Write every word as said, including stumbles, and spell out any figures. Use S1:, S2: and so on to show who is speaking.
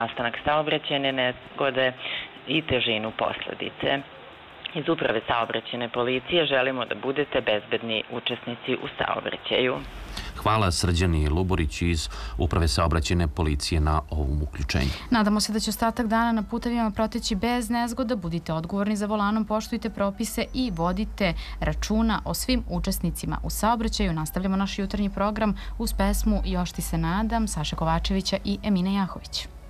S1: nastanak saobraćajne nezgode i težinu posledice. Iz Uprave saobraćajne policije želimo da budete bezbedni učesnici u saobraćaju.
S2: Hvala Srđani Luborić iz Uprave saobraćajne policije na ovom uključenju.
S3: Nadamo se da će ostatak dana na putevima proteći bez nezgoda. Budite odgovorni za volanom, poštujte propise i vodite računa o svim učesnicima u saobraćaju. Nastavljamo naš jutarnji program uz pesmu Još ti se nadam Saše Kovačevića i Emine Jahović.